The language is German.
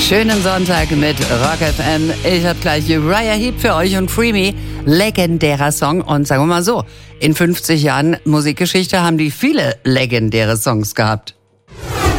Schönen Sonntag mit Rock FM. Ich habe gleich Uriah Heep für euch und Free Me. Legendärer Song. Und sagen wir mal so, in 50 Jahren Musikgeschichte haben die viele legendäre Songs gehabt.